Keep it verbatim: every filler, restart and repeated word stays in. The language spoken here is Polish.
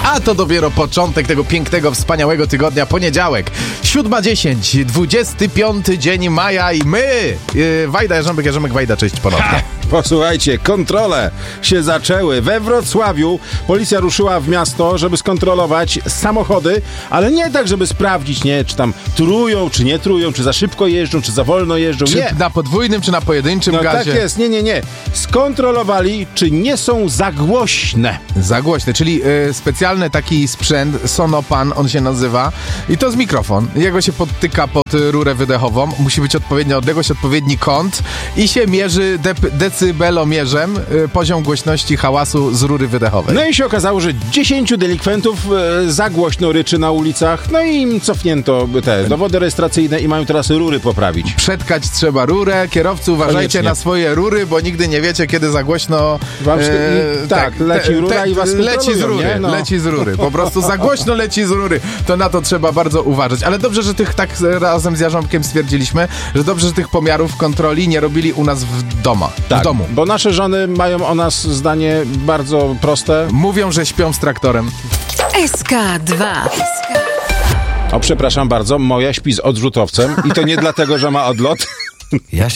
A to dopiero początek tego pięknego, wspaniałego tygodnia, poniedziałek, siódma dziesięć, dwudziesty piąty dzień maja i my, yy, Wajda Jarząbek, Jarząbek Wajda, cześć ponownie. Ha, posłuchajcie, kontrole się zaczęły. We Wrocławiu policja ruszyła w miasto, żeby skontrolować samochody, ale nie tak, żeby sprawdzić, nie, czy tam trują, czy nie trują, czy za szybko jeżdżą, czy za wolno jeżdżą. Czy nie. na podwójnym, czy na pojedynczym No gazie? tak jest, nie, nie, nie. Skontrolowali, czy nie są za głośne. Za głośne, czyli y, specjalny taki sprzęt, Sonopan on się nazywa i to jest mikrofon. Jego się podtyka pod y, rurę wydechową, musi być odpowiednia odległość, odpowiedni kąt i się mierzy de- decybelomierzem y, poziom głośności hałasu z rury wydechowej. No i się okazało, że dziesięciu delikwentów e, za głośno ryczy na ulicach, no i im cofnięto te dowody rejestracyjne i mają teraz rury poprawić. Przetkać trzeba rurę, kierowcy uważajcie Koniecznie. na swoje rury, bo nigdy nie wiecie, kiedy za głośno Wam się- tak, leci rura i was leci z kontrolują, rury, nie? No. leci z rury, po prostu za głośno leci z rury, to na to trzeba bardzo uważać, ale dobrze, że tych tak razem z Jarząbkiem stwierdziliśmy, że dobrze, że tych pomiarów kontroli nie robili u nas w doma, Tak, w domu. bo nasze żony mają o nas zdanie bardzo proste. Mówią, że śpią z traktorem. S K dwa. O, przepraszam bardzo, moja śpi z odrzutowcem i to nie dlatego, że ma odlot. Ja